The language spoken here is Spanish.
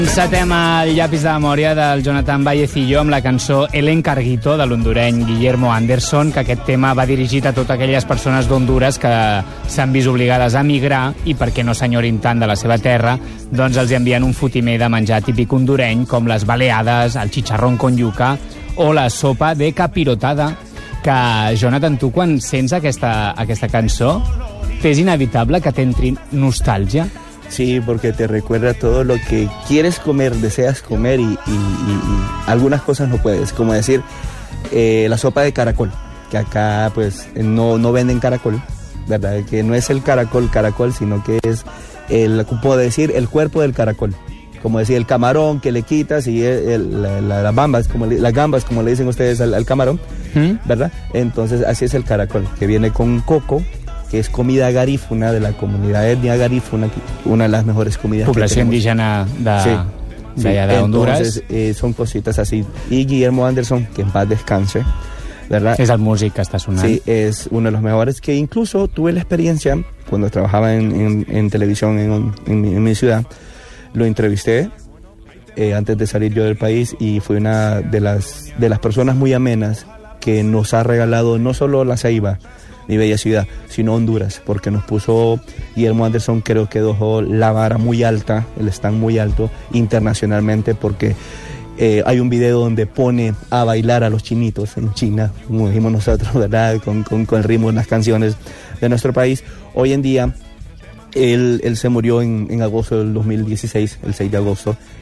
Encetem el llapis de memòria del Jonathan Vallecillo amb la cançó El Encarguito de l'hondureny Guillermo Anderson, que aquest tema va dirigit a totes aquelles persones d'Hondures que s'han vist obligades a migrar i perquè no s'enyorin tant de la seva terra, doncs els envien un fotimer de menjar típic hondureny com les baleades, el chicharrón con yuca o la sopa de capirotada. Que, Jonathan, tu quan sents aquesta cançó és inevitable que t'entri nostàlgia? Sí, porque te recuerda todo lo que quieres comer, deseas comer y algunas cosas no puedes. Como decir, la sopa de caracol, que acá pues no venden caracol, ¿verdad? Que no es el caracol, sino que es, puedo decir, el cuerpo del caracol. Como decir, el camarón que le quitas y las gambas, como le dicen ustedes al camarón, ¿verdad? Entonces así es el caracol, que viene con coco, que es comida garífuna de la comunidad etnia garífuna, una de las mejores comidas población que indígena de Honduras. Entonces son cositas así. Y Guillermo Anderson, que en paz descanse, ¿verdad? Es el músico que está sonando. Sí, es uno de los mejores, que incluso tuve la experiencia cuando trabajaba en televisión en mi ciudad. Lo entrevisté antes de salir yo del país y fue una de las personas muy amenas que nos ha regalado no solo La Ceiba, mi bella ciudad, sino Honduras, porque nos puso Guillermo Anderson, creo que dejó la vara muy alta, el stand muy alto internacionalmente, porque hay un video donde pone a bailar a los chinitos en China, como dijimos nosotros, ¿verdad? Con el ritmo de las canciones de nuestro país. Hoy en día, él se murió en agosto del 2016, el 6 de agosto,